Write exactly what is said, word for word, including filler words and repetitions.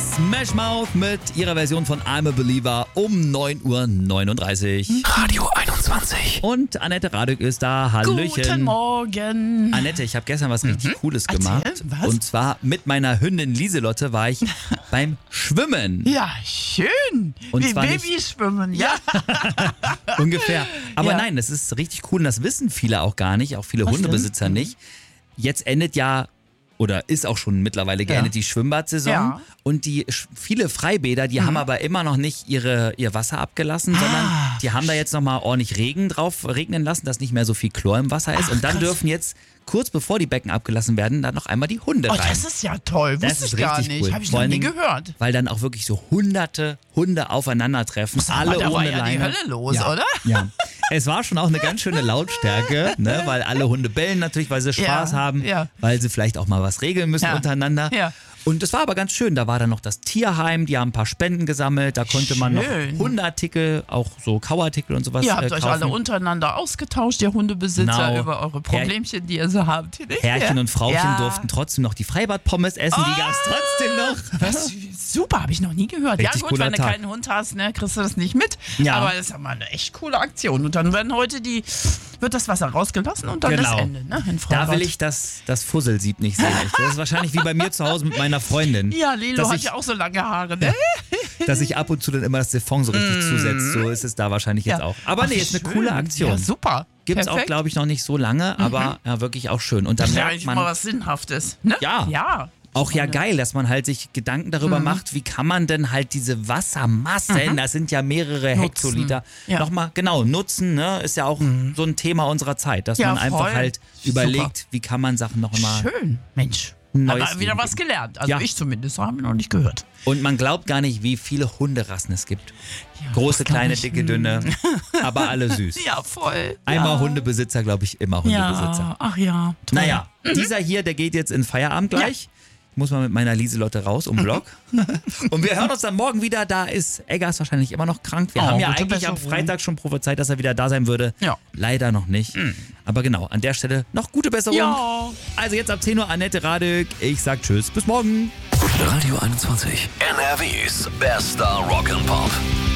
Smash Mouth mit ihrer Version von I'm a Believer um neun Uhr neununddreißig. Radio einundzwanzig. Und Annette Radück ist da. Hallöchen. Guten Morgen. Annette, ich habe gestern was richtig Mhm. Cooles Erzähl, gemacht. was? Und zwar mit meiner Hündin Lieselotte war ich beim Schwimmen. Ja, schön. Und Wie zwar nicht- Babyschwimmen, ja. Ungefähr. Aber Ja. nein, das ist richtig cool und das wissen viele auch gar nicht, auch viele Was Hundebesitzer denn? nicht. Jetzt endet ja oder ist auch schon mittlerweile geendet Ja. die Schwimmbadsaison Ja. und die sch- viele Freibäder, die haben aber immer noch nicht ihre, ihr Wasser abgelassen, sondern Ah. die haben da jetzt nochmal ordentlich Regen drauf regnen lassen, dass nicht mehr so viel Chlor im Wasser ist Ach, und dann krass. dürfen jetzt kurz bevor die Becken abgelassen werden, dann noch einmal die Hunde Oh, rein. das ist ja toll. Das Wusste ist ich gar richtig nicht. cool. Habe ich Vor noch allen nie Dingen, gehört. Weil dann auch wirklich so hunderte Hunde aufeinandertreffen, alle Aber da ohne war ja die Leine. Hölle los, ja. oder? Ja. Es war schon auch eine ganz schöne Lautstärke, ne? Weil alle Hunde bellen natürlich, weil sie Spaß Ja, haben, ja. weil sie vielleicht auch mal was regeln müssen Ja, untereinander. ja. Und es war aber ganz schön, da war dann noch das Tierheim, die haben ein paar Spenden gesammelt, da konnte man noch Schön. Hundeartikel, auch so Kauartikel und sowas Ihr habt äh, euch kaufen. alle untereinander ausgetauscht, ihr Hundebesitzer, Genau. über eure Problemchen, die ihr so habt. Herrchen und Frauchen Ja. durften trotzdem noch die Freibad-Pommes essen, die gab es trotzdem noch. Was? Super, habe ich noch nie gehört. Richtig ja gut, cooler wenn du Tag. keinen Hund hast, ne, kriegst du das nicht mit. Ja. Aber das ist ja mal eine echt coole Aktion. Und dann werden heute die, wird das Wasser rausgelassen und dann Genau. das Ende, ne? In Da Freibad. will ich das, das Fusselsieb nicht sehen. Das ist wahrscheinlich wie bei mir zu Hause mit meiner Freundin. Ja, Lilo dass hat ich, ja auch so lange Haare, ne? dass ich ab und zu dann immer das Siphon so richtig zusetzt. So ist es da wahrscheinlich jetzt auch. Aber Ach, nee, ist eine schön. coole Aktion. Ja, super. Gibt es auch, Perfekt. glaube ich, noch nicht so lange, aber ja, wirklich auch schön. Und dann Das ist ja merkt eigentlich man mal was Sinnhaftes, ne? Ja. Ja. auch ja geil, dass man halt sich Gedanken darüber Mhm. macht, wie kann man denn halt diese Wassermassen, das sind ja mehrere Nutzen. Hektoliter, Ja. nochmal, genau, nutzen, ne, ist ja auch so ein Thema unserer Zeit, dass Ja, man einfach voll. halt Super. überlegt, wie kann man Sachen noch mal. Schön, Mensch. Neues Aber wieder Leben was geben. gelernt. Also Ja. ich zumindest, habe ich noch nicht gehört. Und man glaubt gar nicht, wie viele Hunderassen es gibt. Ja, Große, das glaub kleine, ich. dicke, dünne, aber alle süß. Ja, voll. Einmal ja. Hundebesitzer, glaube ich, immer Hundebesitzer. Ja, ach ja. Toll. Naja, dieser hier, der geht jetzt in Feierabend gleich. Ich muss mal mit meiner Lieselotte raus um den Block. Und wir hören uns dann morgen wieder. Da ist Eggers wahrscheinlich immer noch krank. Wir Oh, haben ja gute eigentlich am Besserung. Freitag schon prophezeit, dass er wieder da sein würde. Ja. Leider noch nicht. Aber genau, an der Stelle noch gute Besserung. Ja. Also jetzt ab zehn Uhr Annette Radück. Ich sag tschüss, bis morgen. Radio einundzwanzig. N R Ws bester Rock'n'Pop.